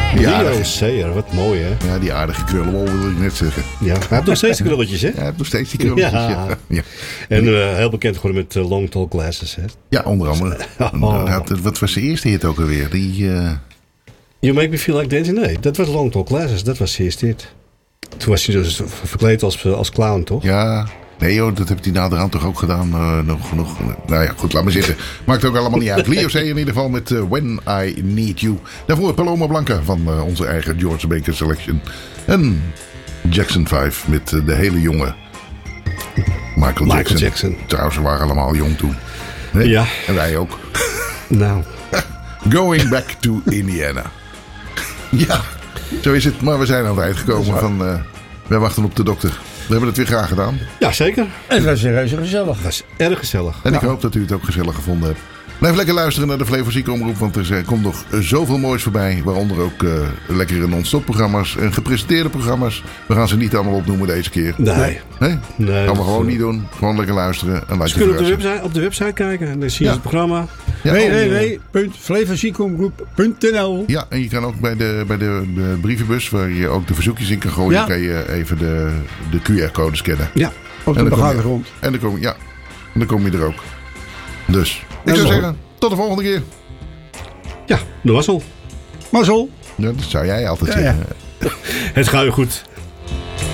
Leo Sayer, wat mooi hè. Ja, die aardige krullenwol wil ik net zeggen. Ja, hij heeft nog steeds die krulletjes hè. Ja, hij heeft nog steeds die krulletjes. Ja. Ja. En heel bekend geworden met Long Tall Glasses hè. Ja, onder andere. Wat was de eerste hit ook alweer? Die... You Make Me Feel Like Dancing? Nee, dat was Long Tall Glasses. Dat was de eerste hit. Toen was hij dus verkleed als clown, toch? Ja, nee joh, dat heeft hij naderhand toch ook gedaan. Nog. Nou ja, goed, laat maar zitten. Maakt ook allemaal niet uit. Leo Sayer in ieder geval met When I Need You. Daarvoor Paloma Blanca van onze eigen George Baker Selection. En Jackson 5 met de hele jonge Michael Jackson. Trouwens, ze waren allemaal jong toen. Nee? Ja. En wij ook. Nou. Going back to Indiana. Ja, zo is het. Maar we zijn aan het eind gekomen van... wij wachten op de dokter. We hebben het weer graag gedaan. Ja, zeker. Het was reuze gezellig. Dat was erg gezellig. En ik hoop dat u het ook gezellig gevonden hebt. Blijf lekker luisteren naar de Flevo Zieke Omroep. Want er komt nog zoveel moois voorbij. Waaronder ook lekkere non-stop programma's. En gepresenteerde programma's. We gaan ze niet allemaal opnoemen deze keer. Nee. Dat gaan we gewoon niet doen. Gewoon lekker luisteren. En Ze kunnen op de website kijken. En dan zie je het programma. Ja, www.flevoziekeomroep.nl. Ja, en je kan ook bij de brievenbus, waar je ook de verzoekjes in kan gooien, kan je even de QR-code scannen. Ja, op de begaangrond. En dan kom je er ook. Dus, ik zou zeggen, tot de volgende keer. Ja, de mazzel. Mazzel. Ja, dat zou jij altijd zeggen. Het gaat weer goed.